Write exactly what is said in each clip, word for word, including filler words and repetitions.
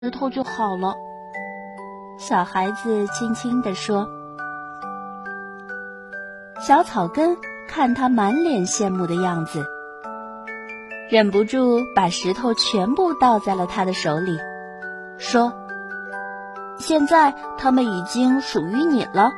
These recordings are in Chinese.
石头就好了。小孩子轻轻地说。小草根看他满脸羡慕的样子，忍不住把石头全部倒在了他的手里，说：现在它们已经属于你了。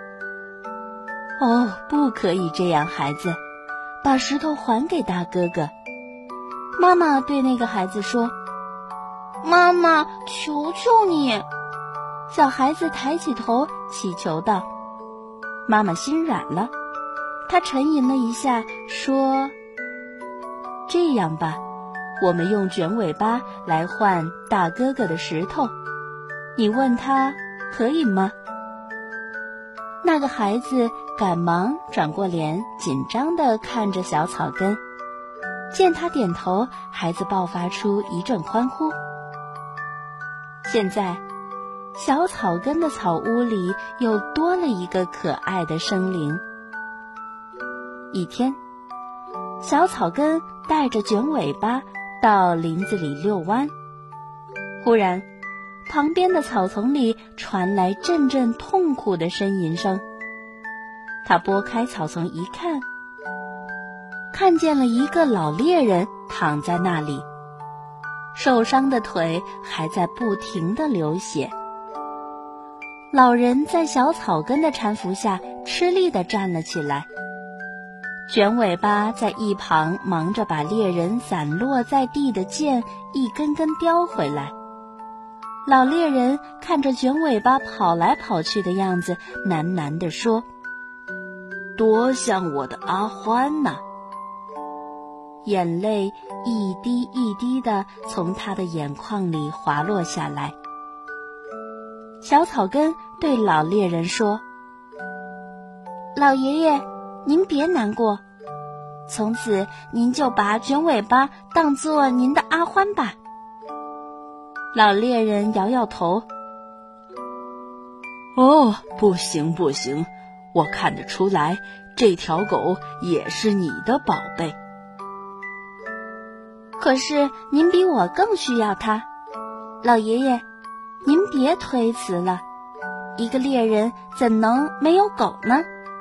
哦，不可以这样，孩子，把石头还给大哥哥。妈妈对那个孩子说。妈妈，求求你！小孩子抬起头祈求道。妈妈心软了，她沉吟了一下，说：这样吧，我们用卷尾巴来换大哥哥的石头，你问他可以吗？那个孩子赶忙转过脸，紧张地看着小草根。见他点头，孩子爆发出一阵欢呼。现在小草根的草屋里又多了一个可爱的生灵。一天，小草根带着卷尾巴到林子里遛弯，忽然旁边的草丛里传来阵阵痛苦的呻吟声。他拨开草丛一看，看见了一个老猎人躺在那里，受伤的腿还在不停地流血。老人在小草根的搀扶下吃力地站了起来，卷尾巴在一旁忙着把猎人散落在地的剑一根根叼回来。老猎人看着卷尾巴跑来跑去的样子，喃喃地说：多像我的阿欢呐！眼泪一滴一滴地从他的眼眶里滑落下来。小草根对老猎人说：老爷爷，您别难过，从此您就把卷尾巴当作您的阿欢吧。老猎人摇摇头：哦，不行不行，我看得出来，这条狗也是你的宝贝。可是您比我更需要它，老爷爷，您别推辞了，一个猎人怎能没有狗呢？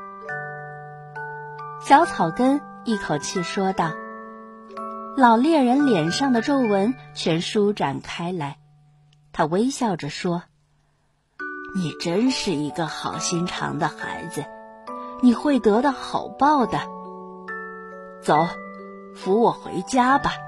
小草根一口气说道。老猎人脸上的皱纹全舒展开来，他微笑着说：你真是一个好心肠的孩子，你会得到好报的。走，扶我回家吧。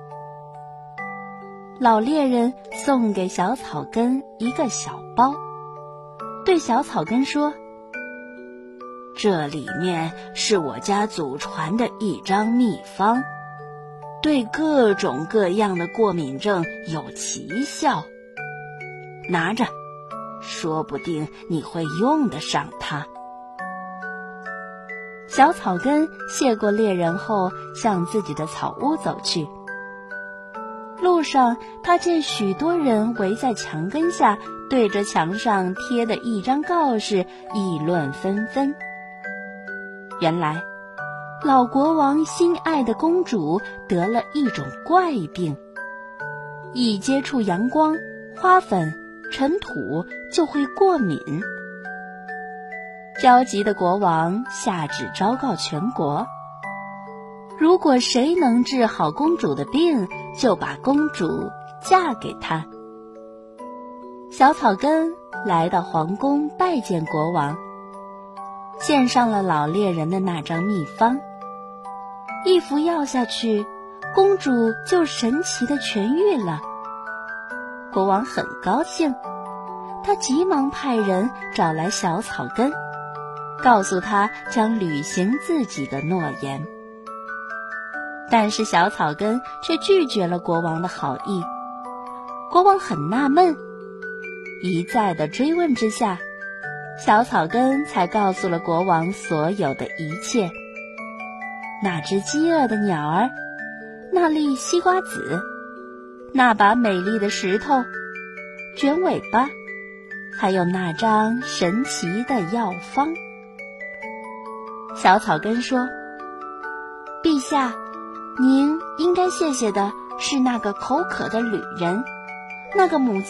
老猎人送给小草根一个小包，对小草根说：这里面是我家祖传的一张秘方，对各种各样的过敏症有奇效。拿着，说不定你会用得上它。小草根谢过猎人后，向自己的草屋走去。路上，他见许多人围在墙根下，对着墙上贴的一张告示议论纷纷。原来，老国王心爱的公主得了一种怪病，一接触阳光、花粉、尘土就会过敏。焦急的国王下旨昭告全国，如果谁能治好公主的病，就把公主嫁给他。小草根来到皇宫拜见国王，献上了老猎人的那张秘方。一服药下去，公主就神奇地痊愈了。国王很高兴，他急忙派人找来小草根，告诉他将履行自己的诺言。但是小草根却拒绝了国王的好意。国王很纳闷，一再的追问之下，小草根才告诉了国王所有的一切。那只饥饿的鸟儿，那粒西瓜籽，那把美丽的石头，卷尾巴，还有那张神奇的药方。小草根说：陛下，您应该谢谢的是那个口渴的旅人， 那个母